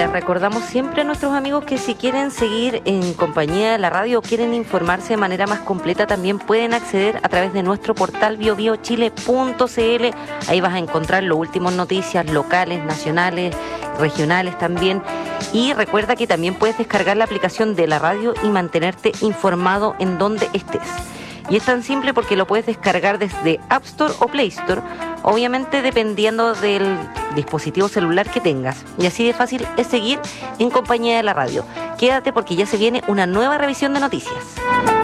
les recordamos siempre a nuestros amigos que si quieren seguir en compañía de la radio o quieren informarse de manera más completa, también pueden acceder a través de nuestro portal biobiochile.cl. Ahí vas a encontrar las últimas noticias locales, nacionales, regionales también. Y recuerda que también puedes descargar la aplicación de la radio y mantenerte informado en donde estés. Y es tan simple porque lo puedes descargar desde App Store o Play Store, obviamente dependiendo del dispositivo celular que tengas. Y así de fácil es seguir en compañía de la radio. Quédate porque ya se viene una nueva revisión de noticias.